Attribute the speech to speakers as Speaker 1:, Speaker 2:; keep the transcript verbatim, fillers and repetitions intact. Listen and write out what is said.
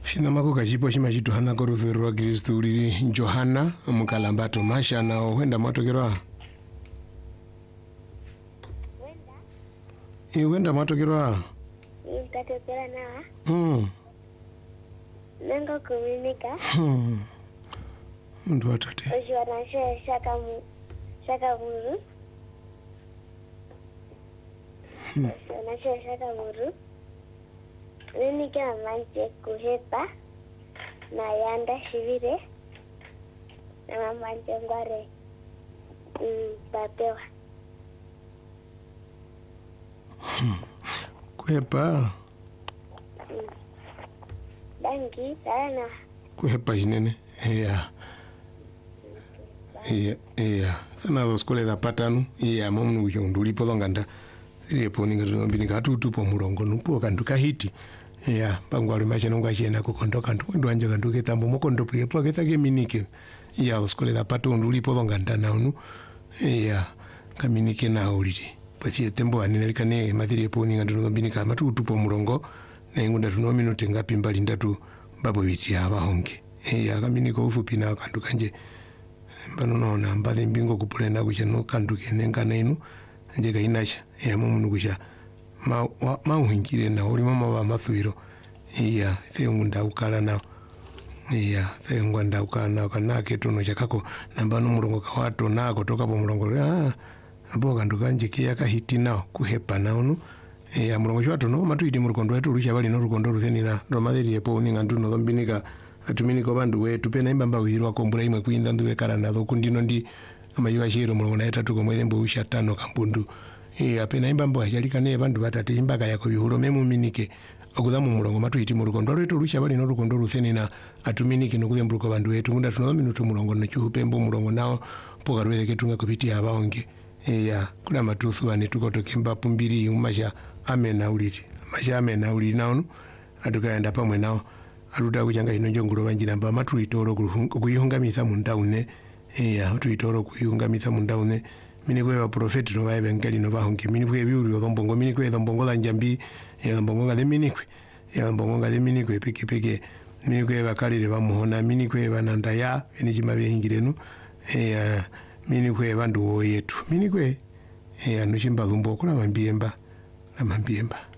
Speaker 1: Shina mako kachipo shima chitu hana korothu wa Kristu ulili Johana mkalambato masha na huenda matokero I huenda matokero
Speaker 2: Ikatokera nawa
Speaker 1: Hmm
Speaker 2: Nengo kuminika
Speaker 1: Hmm Mndu watate
Speaker 2: Ushwa na shwe shaka mu Shaka muru
Speaker 1: Hmm
Speaker 2: Ushwa na shwe shaka muru Nini kia manche kuhepa na yanda shivire na manche ngware mm, bapewa
Speaker 1: Hmm Kuhepa
Speaker 2: mm. Dangi sana
Speaker 1: Kuhepa jinene Yeah Yeah, yeah. Sana zo skole da patanu. Yeah, mamu ujondu lipo dhonganda. Ile poni ngazo mbini katutu po murongo nupo kanduka hiti. Yeah, pangwa limache nonga chena kukondoka ndu ndo anje kanduke tambo mokondo pye po ketake minike. Yeah, skole da patanu lipo dhonganda na unu. Yeah, kaminike na uliri. Pasi tembo anene kane madhiri poni ngazo mbini kama tutu po murongo na ngunda tuno minute ngapi mbali ndatu babo biti aba honge. Yeah, kaminiko ufupi na kanduka nje. Bano nona mbale mbingo kupulenda kuchano kanduke nengana inu njega inasha ya mumunu kusha ma ma uhingire na uli mama wa mathwiro iya theyungu ndaukala na iya theyungu ndaukala na kana ketono chakako nambano mulongo ka watu nako toka po mulongo ah abo kanduka njikia ka hiti nao kuhepa na unu iya mulongo chwatu no matuiti murukondo wetu lusha bali no rukondo rutheni na romadheri epo ninga nduno dhombinika atumini ko bandu wetu pena imbamba wirwa kombura imwe kuinda nduwe karana thoku ndino ndi amayiwa shiro mulongo na etatu ko mwethembo usha tano kambundu e apena imbamba ajalika ne bandu batatu imbaka yako bihulo memu minike okuthamu mulongo matuiti murukondo lwetu lusha bali no rukondo rutheni na atuminiki no kuthemburu ko bandu wetu ngunda tuno minuto mulongo na chuhupembo mulongo nao poka rwele ketunga kupitia abaonge e ya kuna matuthu ani tuko tokimba pumbiri umasha amena uliti masha amena uliti naonu atukaenda pamwe nao aluta kuchanga ino njonguro banjira mba matuitoro kuyihunga mitha mundaune eya tuitoro kuyihunga mitha mundaune mini kwe wa profeti no bae bengeli no bahungi mini kwe biuri odombongo mini kwe dombongo la njambi ya dombongo ngade mini kwe ya dombongo ngade mini kwe peke peke mini kwe bakalire bamuhona mini kwe bananda ya eni chimabe hingirenu eya mini kwe bandu wo yetu mini kwe eya no chimba lumbo kula mambiemba na mambiemba